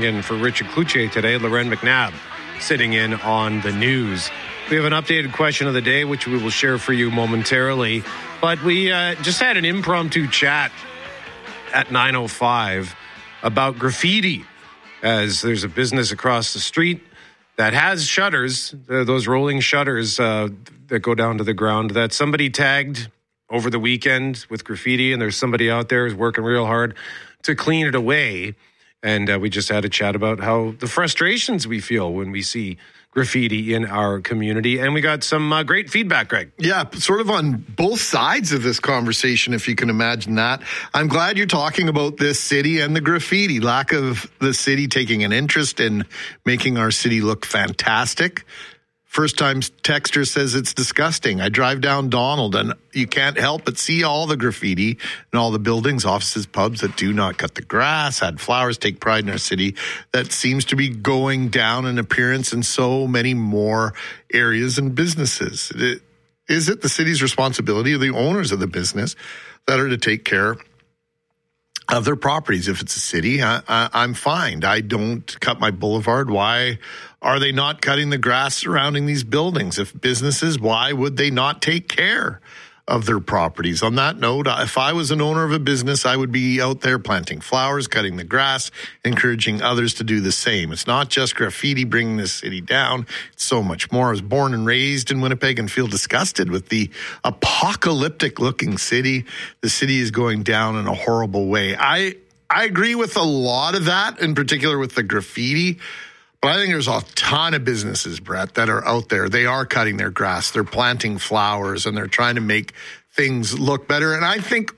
in for Richard Cloutier today. Loren McNabb sitting in on the news. We have an updated question of the day, which we will share for you momentarily. But we just had an impromptu chat at 9:05 about graffiti, as there's a business across the street that has shutters, those rolling shutters that go down to the ground, that somebody tagged over the weekend with graffiti, and there's somebody out there who's working real hard to clean it away. And we just had a chat about how the frustrations we feel when we see graffiti in our community. And we got some great feedback, Greg. Yeah, sort of on both sides of this conversation, if you can imagine that. I'm glad you're talking about this city and the graffiti. Lack of the city taking an interest in making our city look fantastic. First time texter says it's disgusting. I drive down Donald and you can't help but see all the graffiti and all the buildings, offices, pubs that do not cut the grass, add flowers, take pride in our city. That seems to be going down in appearance in so many more areas and businesses. Is it the city's responsibility or the owners of the business that are to take care of their properties? If it's a city, I'm fined. I don't cut my boulevard. Why are they not cutting the grass surrounding these buildings? If businesses, why would they not take care of their properties? On that note, if I was an owner of a business, I would be out there planting flowers, cutting the grass, encouraging others to do the same. It's not just graffiti bringing the city down. It's so much more. I was born and raised in Winnipeg and feel disgusted with the apocalyptic looking city. The city is going down in a horrible way. I agree with a lot of that, in particular with the graffiti. But I think there's a ton of businesses, Brett, that are out there. They are cutting their grass. They're planting flowers and they're trying to make things look better. And I think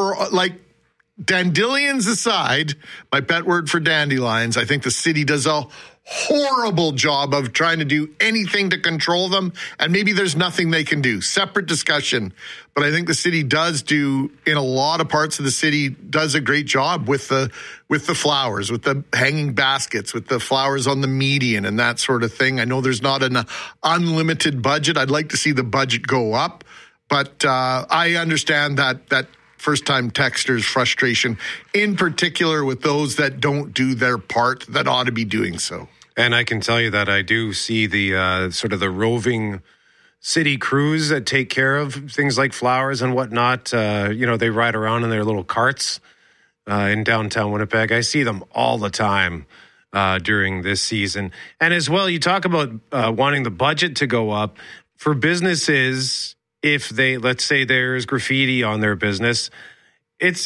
dandelions aside, my pet word for dandelions, I think the city does a horrible job of trying to do anything to control them. And maybe there's nothing they can do. Separate discussion. But I think the city does do, in a lot of parts of the city, does a great job with the flowers, with the hanging baskets, with the flowers on the median and that sort of thing. I know there's not an unlimited budget. I'd like to see the budget go up. But I understand that first-time texters' frustration, in particular with those that don't do their part that ought to be doing so. And I can tell you that I do see the sort of the roving city crews that take care of things like flowers and whatnot. They ride around in their little carts in downtown Winnipeg. I see them all the time during this season. And as well, you talk about wanting the budget to go up for businesses. If they, let's say there's graffiti on their business, it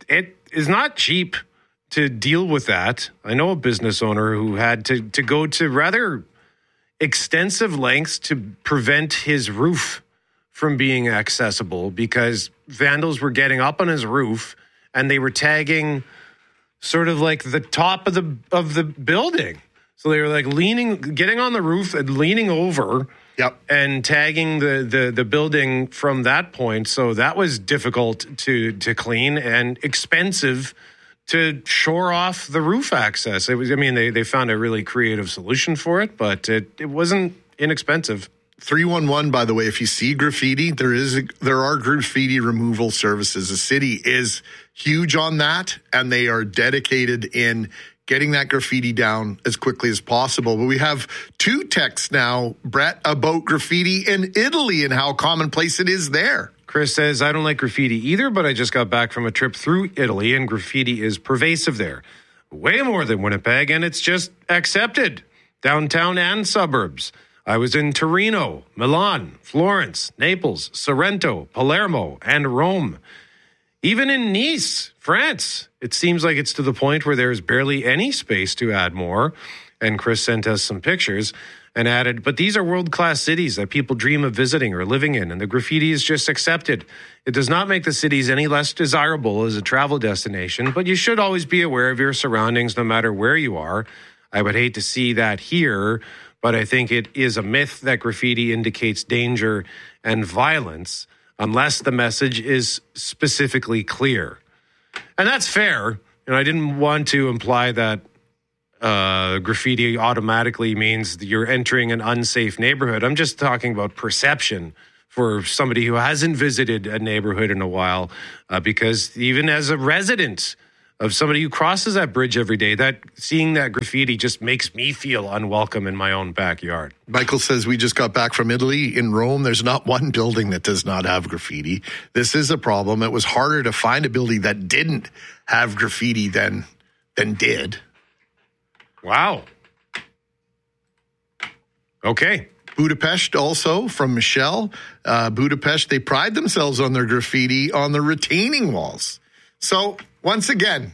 is not cheap to deal with that. I know a business owner who had to go to rather extensive lengths to prevent his roof from being accessible because vandals were getting up on his roof and they were tagging sort of like the top of the building. So they were like getting on the roof and leaning over. Yep. And tagging the building from that point. So that was difficult to clean and expensive to shore off the roof access. They found a really creative solution for it, but it wasn't inexpensive. 311, by the way, if you see graffiti, there are graffiti removal services. The city is huge on that, and they are dedicated in getting that graffiti down as quickly as possible. But we have two texts now, Brett, about graffiti in Italy and how commonplace it is there. Chris says, I don't like graffiti either, but I just got back from a trip through Italy and graffiti is pervasive there. Way more than Winnipeg, and it's just accepted. Downtown and suburbs. I was in Torino, Milan, Florence, Naples, Sorrento, Palermo, and Rome. Even in Nice, France, it seems like it's to the point where there's barely any space to add more. And Chris sent us some pictures and added, but these are world-class cities that people dream of visiting or living in, and the graffiti is just accepted. It does not make the cities any less desirable as a travel destination, but you should always be aware of your surroundings no matter where you are. I would hate to see that here, but I think it is a myth that graffiti indicates danger and violence unless the message is specifically clear. And that's fair. And I didn't want to imply that graffiti automatically means that you're entering an unsafe neighborhood. I'm just talking about perception for somebody who hasn't visited a neighborhood in a while, because even as a resident of somebody who crosses that bridge every day, that seeing that graffiti just makes me feel unwelcome in my own backyard. Michael says we just got back from Italy. In Rome, there's not one building that does not have graffiti. This is a problem. It was harder to find a building that didn't have graffiti than did. Wow. Okay. Budapest also, from Michelle. Budapest, they pride themselves on their graffiti on the retaining walls. So, once again,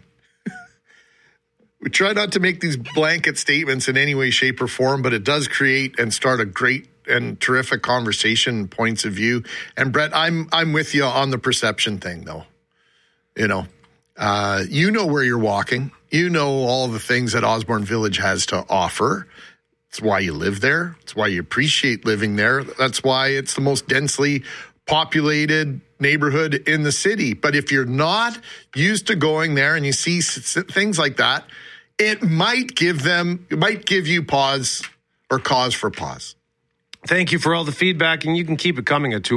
we try not to make these blanket statements in any way, shape, or form, but it does create and start a great and terrific conversation, points of view. And Brett, I'm with you on the perception thing, though. You know where you're walking. You know all the things that Osborne Village has to offer. It's why you live there. It's why you appreciate living there. That's why it's the most densely populated neighborhood in the city. But if you're not used to going there and you see things like that, it might give you pause or cause for pause. Thank you for all the feedback, and you can keep it coming at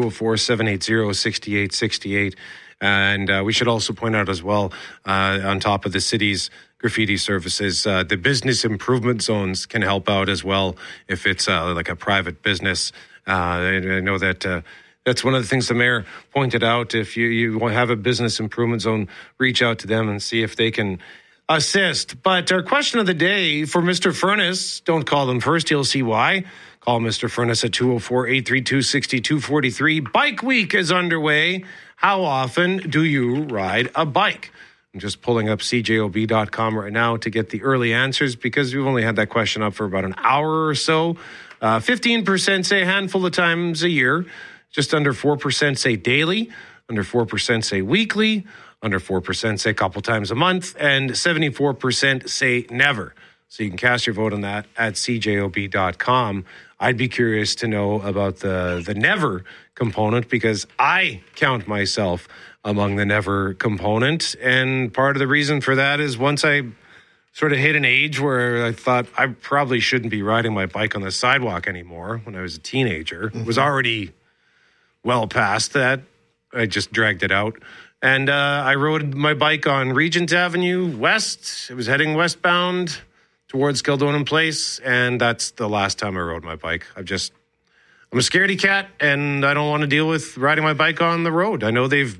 204-780-6868. And we should also point out as well, on top of the city's graffiti services, the business improvement zones can help out as well if it's like a private business. I know that that's one of the things the mayor pointed out. If you have a business improvement zone, reach out to them and see if they can assist. But our question of the day for Mr. Furness, don't call him first, you'll see why. Call Mr. Furness at 204-832-6243. Bike Week is underway. How often do you ride a bike? I'm just pulling up cjob.com right now to get the early answers because we've only had that question up for about an hour or so. 15% say a handful of times a year. Just under 4% say daily. Under 4% say weekly. Under 4% say a couple times a month. And 74% say never. So you can cast your vote on that at cjob.com. I'd be curious to know about the never component because I count myself among the never component. And part of the reason for that is once I sort of hit an age where I thought I probably shouldn't be riding my bike on the sidewalk anymore when I was a teenager. It was already well past that. I just dragged it out. And I rode my bike on Regent Avenue West. It was heading westbound towards Kildonan Place, and that's the last time I rode my bike. I'm a scaredy cat, and I don't want to deal with riding my bike on the road. I know they're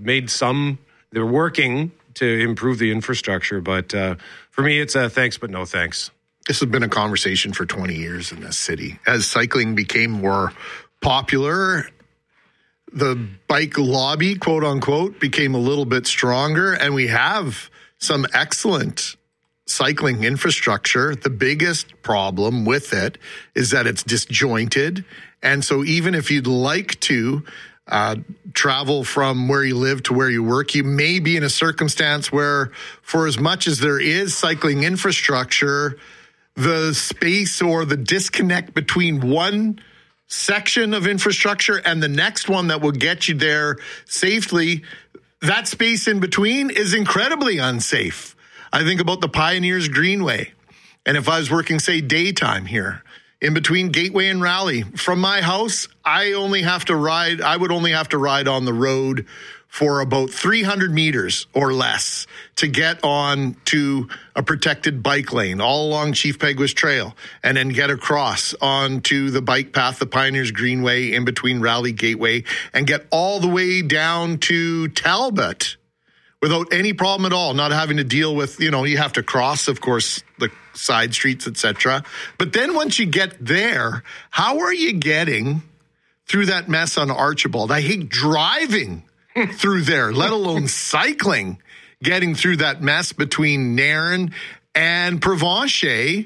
working to improve the infrastructure, but for me, it's a thanks but no thanks. This has been a conversation for 20 years in this city. As cycling became more popular, the bike lobby, quote unquote, became a little bit stronger, and we have some excellent cycling infrastructure. The biggest problem with it is that it's disjointed. And so even if you'd like to travel from where you live to where you work, you may be in a circumstance where for as much as there is cycling infrastructure, the space or the disconnect between one section of infrastructure and the next one that will get you there safely, that space in between is incredibly unsafe. I think about the Pioneers Greenway. And if I was working, say, daytime here, in between Gateway and Raleigh, from my house, I would only have to ride on the road for about 300 meters or less to get on to a protected bike lane all along Chief Peguis Trail and then get across onto the bike path, the Pioneers Greenway in between Raleigh Gateway and get all the way down to Talbot without any problem at all, not having to deal with, you have to cross, of course, the side streets, etc. But then once you get there, how are you getting through that mess on Archibald? I hate driving through there, let alone cycling, getting through that mess between Nairn and Provencher.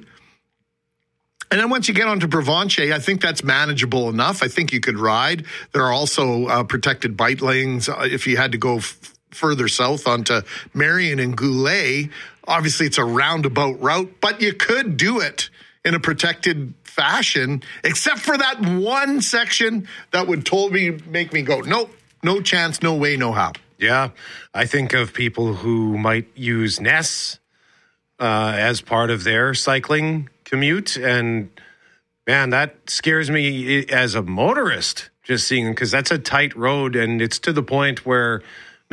And then once you get onto Provencher, I think that's manageable enough. I think you could ride. There are also protected bike lanes if you had to go further south onto Marion and Goulet. Obviously, it's a roundabout route, but you could do it in a protected fashion, except for that one section that would make me go, nope, no chance, no way, no how. Yeah, I think of people who might use Ness as part of their cycling commute, and man, that scares me as a motorist, just seeing, because that's a tight road, and it's to the point where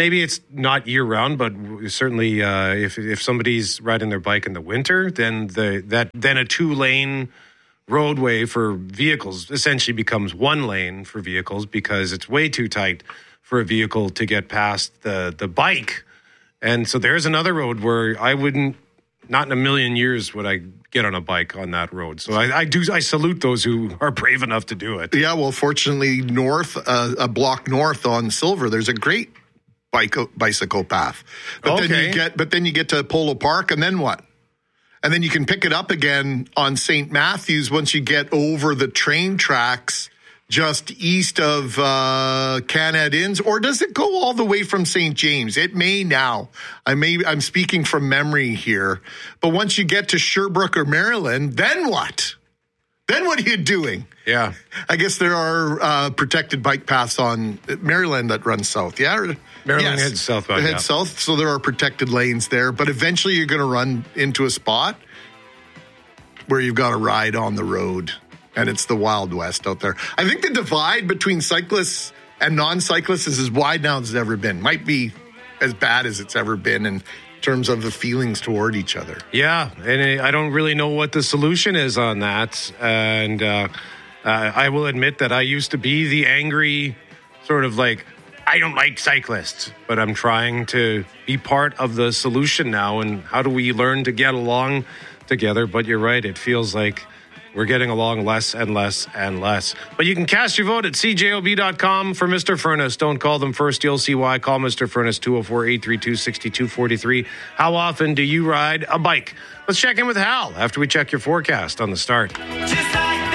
maybe it's not year round, but certainly if somebody's riding their bike in the winter, then then a 2-lane roadway for vehicles essentially becomes 1 lane for vehicles because it's way too tight for a vehicle to get past the bike. And so there's another road where I wouldn't, not in a million years would I get on a bike on that road. So I salute those who are brave enough to do it. Yeah, well, fortunately, a block north on Silver, there's a great bicycle path. But then you get to Polo Park, and then what? And then you can pick it up again on St. Matthews once you get over the train tracks just east of Canad Inns, or does it go all the way from St. James? It may now. I'm speaking from memory here. But once you get to Sherbrooke or Maryland, then what? Then what are you doing? Yeah. I guess there are protected bike paths on Maryland that run south. Yeah? Maryland heads southbound. Heads south, so there are protected lanes there. But eventually you're going to run into a spot where you've got to ride on the road. And it's the Wild West out there. I think the divide between cyclists and non-cyclists is as wide now as it's ever been. Might be as bad as it's ever been in terms of the feelings toward each other. Yeah, and I don't really know what the solution is on that. And I will admit that I used to be the angry sort of like, I don't like cyclists, but I'm trying to be part of the solution now. And how do we learn to get along together? But you're right, it feels like we're getting along less and less and less. But you can cast your vote at cjob.com for Mr. Furnace. Don't call them first. You'll see why. Call Mr. Furnace, 204-832-6243. How often do you ride a bike? Let's check in with Hal after we check your forecast on the start.